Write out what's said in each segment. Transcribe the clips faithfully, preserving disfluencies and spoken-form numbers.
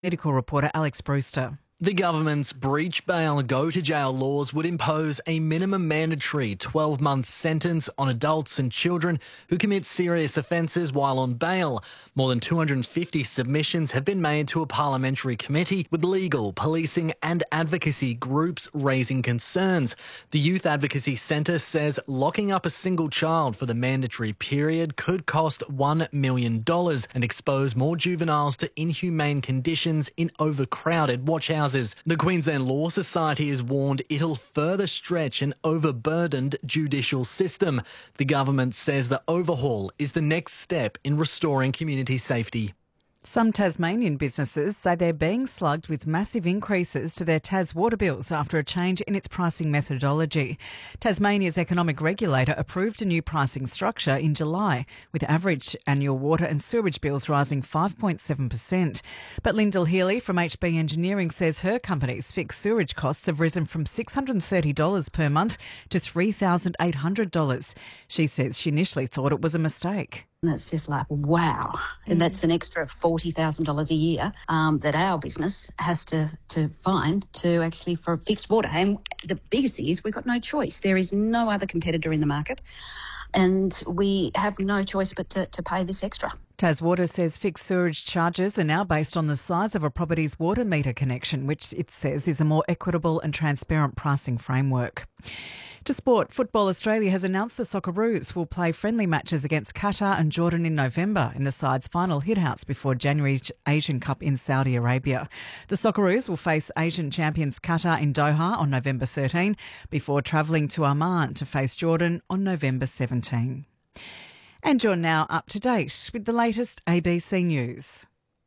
Medical reporter Alex Brewster. The government's breach bail, go to jail laws would impose a minimum mandatory twelve-month sentence on adults and children who commit serious offences while on bail. More than two hundred fifty submissions have been made to a parliamentary committee, with legal, policing and advocacy groups raising concerns. The Youth Advocacy Centre says locking up a single child for the mandatory period could cost one million dollars and expose more juveniles to inhumane conditions in overcrowded watch houses. The Queensland Law Society has warned it'll further stretch an overburdened judicial system. The government says the overhaul is the next step in restoring community safety. Some Tasmanian businesses say they're being slugged with massive increases to their Tas water bills after a change in its pricing methodology. Tasmania's economic regulator approved a new pricing structure in July, with average annual water and sewerage bills rising five point seven percent. But Lyndall Healy from H B Engineering says her company's fixed sewerage costs have risen from six hundred thirty dollars per month to three thousand eight hundred dollars. She says she initially thought it was a mistake. And it's just like, wow. And that's an extra forty thousand dollars a year um, that our business has to, to find to actually for fixed water. And the biggest thing is we've got no choice. There is no other competitor in the market and we have no choice but to, to pay this extra. Taswater says fixed sewerage charges are now based on the size of a property's water meter connection, which it says is a more equitable and transparent pricing framework. To sport, Football Australia has announced the Socceroos will play friendly matches against Qatar and Jordan in November in the side's final hitouts before January's Asian Cup in Saudi Arabia. The Socceroos will face Asian champions Qatar in Doha on November thirteenth before travelling to Amman to face Jordan on November seventeenth. And you're now up to date with the latest A B C News.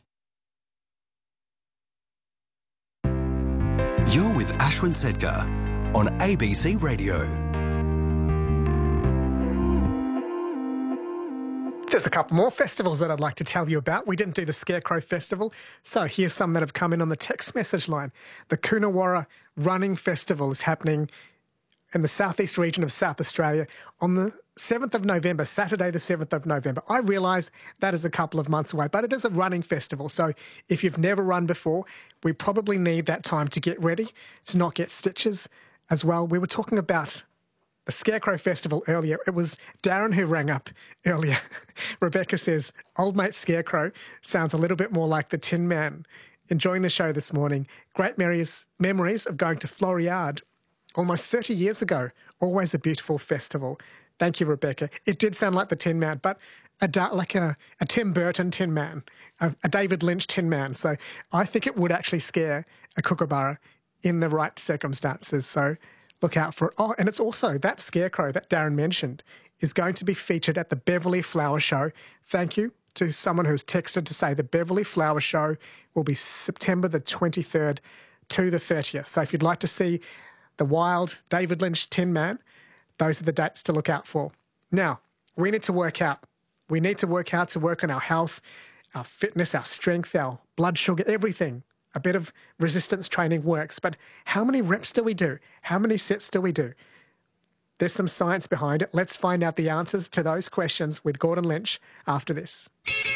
You're with Ashwin Sedgar on A B C Radio. There's a couple more festivals that I'd like to tell you about. We didn't do the Scarecrow Festival, so here's some that have come in on the text message line. The Coonawarra Running Festival is happening in the southeast region of South Australia on the seventh of November, Saturday the seventh of November. I realise that is a couple of months away, but it is a running festival. So if you've never run before, we probably need that time to get ready, to not get stitches as well. We were talking about the Scarecrow Festival earlier. It was Darren who rang up earlier. Rebecca says, old mate Scarecrow sounds a little bit more like the Tin Man. Enjoying the show this morning. Great memories, memories of going to Floriade almost thirty years ago. Always a beautiful festival. Thank you, Rebecca. It did sound like the Tin Man, but a, like a, a Tim Burton Tin Man, a, a David Lynch Tin Man. So I think it would actually scare a kookaburra in the right circumstances. So look out for it. Oh, and it's also that Scarecrow that Darren mentioned is going to be featured at the Beverley Flower Show. Thank you to someone who's texted to say the Beverley Flower Show will be September the twenty-third to the thirtieth. So if you'd like to see the wild David Lynch Tin Man, those are the dates to look out for. Now, we need to work out. We need to work out to work on our health, our fitness, our strength, our blood sugar, everything. A bit of resistance training works, but how many reps do we do? How many sets do we do? There's some science behind it. Let's find out the answers to those questions with Gordon Lynch after this.